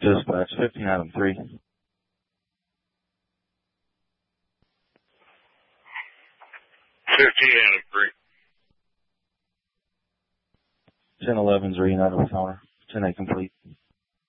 Dispatch 15 Adam 3. 15 Adam 3. 10-11's reunited with owner. 10-8 complete.